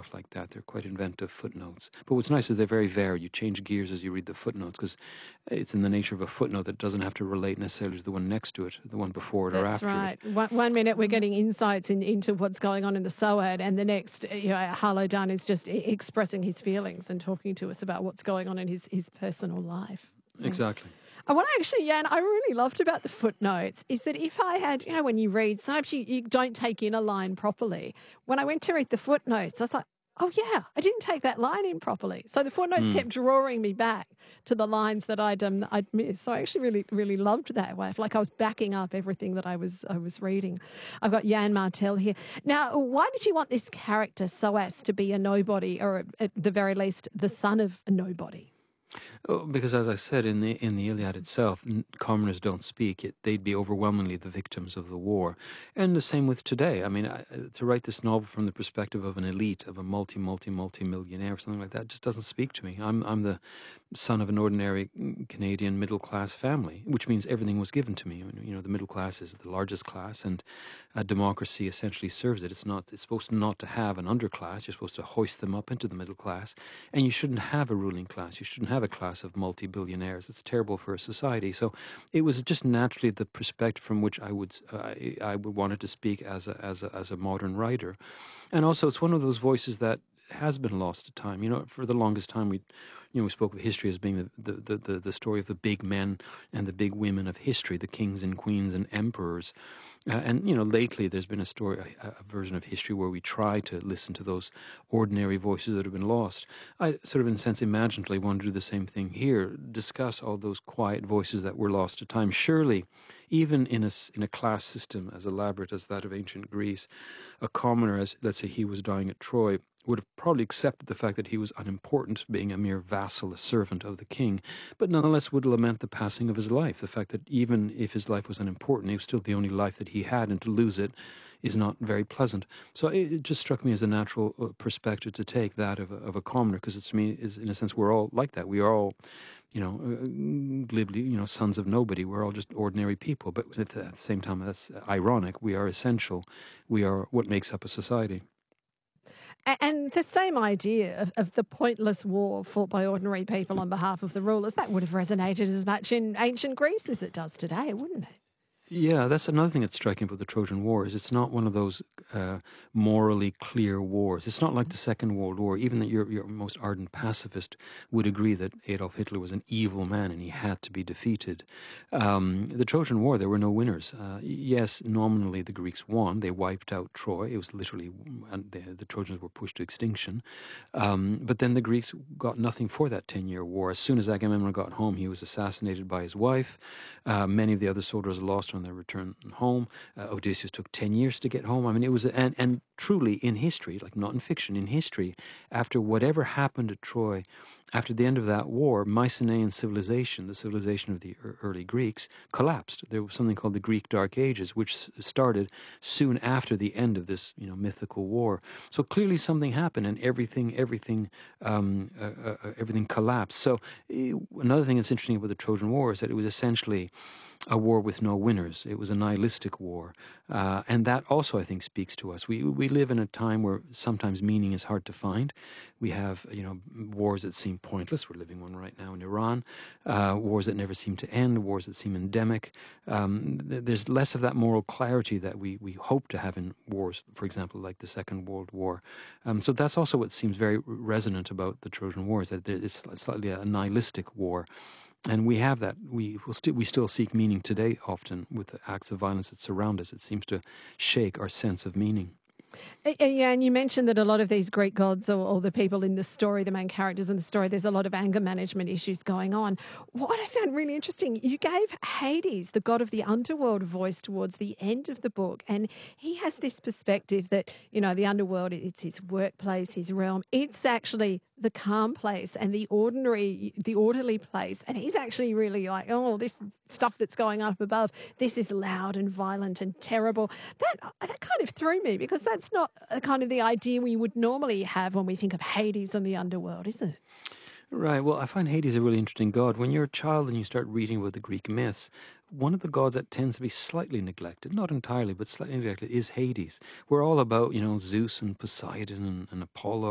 stuff like that. They're quite inventive footnotes. But what's nice is they're very varied. You change gears as you read the footnotes because it's in the nature of a footnote that doesn't have to relate necessarily to the one next to it, the one before it or That's after right. it. One minute we're getting insights into what's going on in the SOAD, and the next, Harlow Dunn is just expressing his feelings and talking to us about what's going on in his personal life. Exactly. I want to actually, Jan, I really loved about the footnotes is that if I had, when you read, sometimes you don't take in a line properly. When I went to read the footnotes, I was like, oh, yeah, I didn't take that line in properly. So the footnotes kept drawing me back to the lines that I'd missed. So I actually really, really loved that way. Like I was backing up everything that I was reading. I've got Jan Martel here. Now, why did you want this character SOAS to be a nobody, or at the very least, the son of a nobody? Oh, because as I said in the Iliad itself, commoners don't speak. They'd be overwhelmingly the victims of the war, and the same with today. I mean, to write this novel from the perspective of an elite, of a multi-millionaire, or something like that, just doesn't speak to me. I'm the son of an ordinary Canadian middle class family, which means everything was given to me. The middle class is the largest class, and democracy essentially serves it. It's supposed not to have an underclass. You're supposed to hoist them up into the middle class, and you shouldn't have a ruling class. You shouldn't have a class of multi-billionaires. It's terrible for a society. So it was just naturally the perspective from which I would wanted to speak as a modern writer, and also it's one of those voices that has been lost to time. For the longest time we spoke of history as being the story of the big men and the big women of history, the kings and queens and emperors. Lately there's been a version of history where we try to listen to those ordinary voices that have been lost. I sort of, in a sense, imaginatively want to do the same thing here, discuss all those quiet voices that were lost to time. Surely, even in a class system as elaborate as that of ancient Greece, a commoner, as let's say he was dying at Troy, would have probably accepted the fact that he was unimportant, being a mere vassal, a servant of the king, but nonetheless would lament the passing of his life, the fact that even if his life was unimportant, he was still the only life that he had, and to lose it is not very pleasant. So it just struck me as a natural perspective to take, that of a commoner, because to me, is in a sense, we're all like that. We are all, glibly, sons of nobody. We're all just ordinary people, but at the same time, that's ironic. We are essential. We are what makes up a society. And the same idea of the pointless war fought by ordinary people on behalf of the rulers, that would have resonated as much in ancient Greece as it does today, wouldn't it? Yeah, that's another thing that's striking about the Trojan War is it's not one of those morally clear wars. It's not like the Second World War. Even that your most ardent pacifist would agree that Adolf Hitler was an evil man and he had to be defeated. The Trojan War, there were no winners. Yes, nominally the Greeks won. They wiped out Troy. It was literally, the Trojans were pushed to extinction. But then the Greeks got nothing for that 10-year war. As soon as Agamemnon got home, he was assassinated by his wife. Many of the other soldiers lost on their return home. Odysseus took 10 years to get home. I mean, it was, and truly in history, like not in fiction, in history, after whatever happened at Troy, after the end of that war, Mycenaean civilization, the civilization of the early Greeks, collapsed. There was something called the Greek Dark Ages, which started soon after the end of this, mythical war. So clearly something happened, and everything collapsed. So another thing that's interesting about the Trojan War is that it was essentially a war with no winners. It was a nihilistic war. And that also, I think, speaks to us. We live in a time where sometimes meaning is hard to find. We have, wars that seem pointless. We're living one right now in Iran. Wars that never seem to end, wars that seem endemic. There's less of that moral clarity that we hope to have in wars, for example, like the Second World War. So that's also what seems very resonant about the Trojan War, is that it's slightly a nihilistic war. And we have that. We still seek meaning today, often with the acts of violence that surround us. It seems to shake our sense of meaning. Yeah, and you mentioned that a lot of these Greek gods, or the people in the story, the main characters in the story, there's a lot of anger management issues going on. What I found really interesting, you gave Hades, the god of the underworld, a voice towards the end of the book, and he has this perspective that, the underworld, it's his workplace, his realm. It's actually the calm place and the orderly place, and he's actually really like, oh, this stuff that's going on up above, this is loud and violent and terrible. That kind of threw me, because that's not kind of the idea we would normally have when we think of Hades and the underworld, is it? Right. Well, I find Hades a really interesting god. When you're a child and you start reading about the Greek myths, one of the gods that tends to be slightly neglected, not entirely, but slightly neglected, is Hades. We're all about, Zeus and Poseidon and Apollo